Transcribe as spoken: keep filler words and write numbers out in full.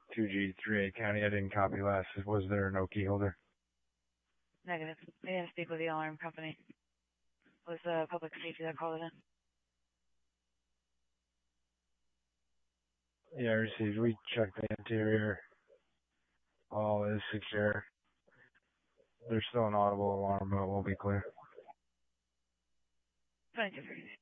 two G three A County. I didn't copy last. Was there no key holder? Negative. They didn't speak with the alarm company. It was uh, public safety that called it in. Yeah, received. We checked the interior. All is secure. There's still an audible alarm, but it will be clear. twenty-two thirty.